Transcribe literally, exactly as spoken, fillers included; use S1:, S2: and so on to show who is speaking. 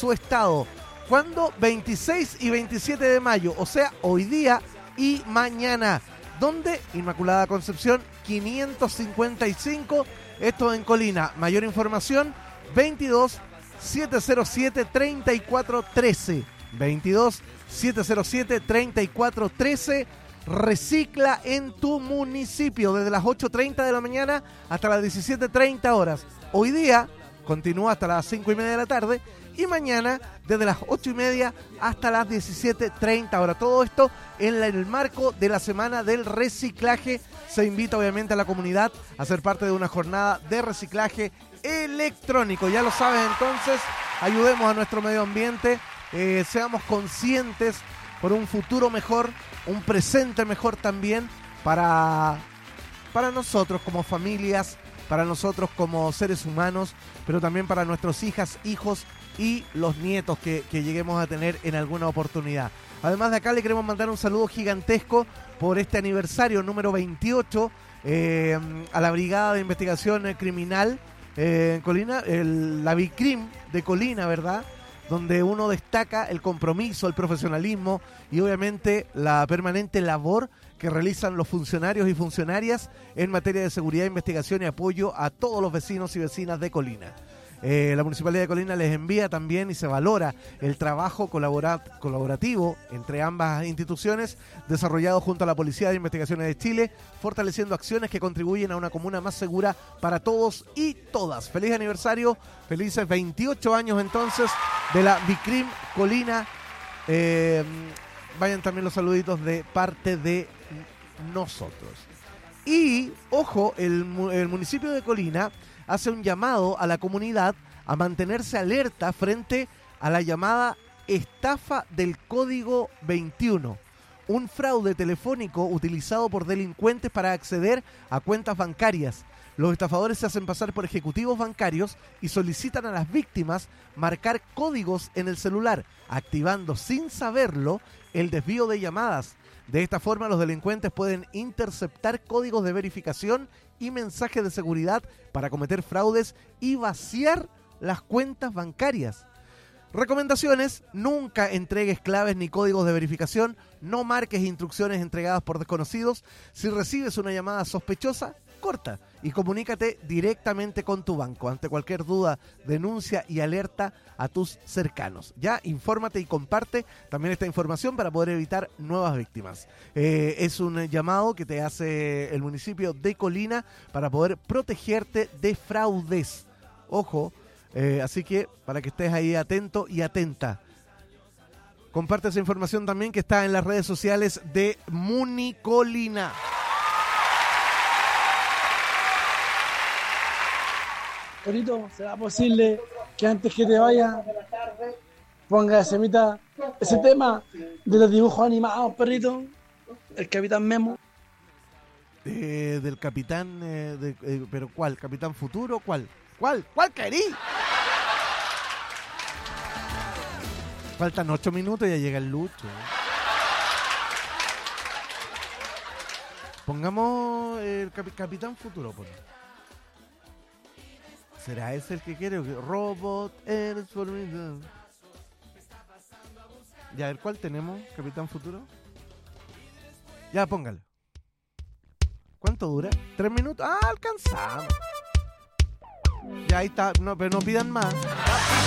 S1: su estado. ¿Cuándo? veintiséis y veintisiete de mayo, o sea, hoy día y mañana. ¿Dónde? Inmaculada Concepción quinientos cincuenta y cinco, esto en Colina. Mayor información, veintidós setecientos siete treinta y cuatro trece. veintidós setecientos siete treinta y cuatro trece. Recicla en tu municipio desde las ocho treinta de la mañana hasta las diecisiete treinta horas. Hoy día continúa hasta las cinco y media de la tarde y mañana desde las ocho y media hasta las diecisiete treinta horas. Todo esto en el marco de la Semana del Reciclaje. Se invita obviamente a la comunidad a ser parte de una jornada de reciclaje electrónico. Ya lo sabes, entonces, ayudemos a nuestro medio ambiente, eh, seamos conscientes por un futuro mejor, un presente mejor también para, para nosotros como familias, para nosotros como seres humanos, pero también para nuestros hijas, hijos y los nietos que, que lleguemos a tener en alguna oportunidad. Además de acá le queremos mandar un saludo gigantesco por este aniversario número veintiocho eh, a la Brigada de Investigación Criminal eh, en Colina, el, la BICRIM de Colina, ¿verdad? Donde uno destaca el compromiso, el profesionalismo y obviamente la permanente labor que realizan los funcionarios y funcionarias en materia de seguridad, investigación y apoyo a todos los vecinos y vecinas de Colina. Eh, la Municipalidad de Colina les envía también y se valora el trabajo colabora- colaborativo entre ambas instituciones desarrollado junto a la Policía de Investigaciones de Chile, fortaleciendo acciones que contribuyen a una comuna más segura para todos y todas. Feliz aniversario, felices veintiocho años entonces de la BICRIM Colina. Eh, vayan también los saluditos de parte de nosotros. Y, ojo, el, el municipio de Colina hace un llamado a la comunidad a mantenerse alerta frente a la llamada estafa del código veintiuno, un fraude telefónico utilizado por delincuentes para acceder a cuentas bancarias. Los estafadores se hacen pasar por ejecutivos bancarios y solicitan a las víctimas marcar códigos en el celular, activando sin saberlo el desvío de llamadas. De esta forma, los delincuentes pueden interceptar códigos de verificación y mensajes de seguridad para cometer fraudes y vaciar las cuentas bancarias. Recomendaciones: nunca entregues claves ni códigos de verificación, no marques instrucciones entregadas por desconocidos. Si recibes una llamada sospechosa, corta y comunícate directamente con tu banco. Ante cualquier duda, denuncia y alerta a tus cercanos. Ya, infórmate y comparte también esta información para poder evitar nuevas víctimas. Eh, es un llamado que te hace el municipio de Colina para poder protegerte de fraudes. Ojo, eh, así que para que estés ahí atento y atenta. Comparte esa información también que está en las redes sociales de Municolina.
S2: Perito, ¿será posible que antes que te vaya ponga ese, mitad, ese tema de los dibujos animados, perrito? El Capitán Memo.
S1: Eh, del Capitán, eh, de, eh, pero ¿cuál? ¿Capitán Futuro? ¿Cuál? ¿Cuál? ¿Cuál querí? Faltan ocho minutos y ya llega el Lucho. Pongamos el Cap- Capitán Futuro, por favor. ¿Será ese el que quiere? Robot, eres formidable. Ya, a ver, ¿cuál tenemos? ¿Capitán Futuro? Ya, póngalo. ¿Cuánto dura? ¿Tres minutos? Ah, alcanzamos. Ya, ahí está. No, pero no pidan más.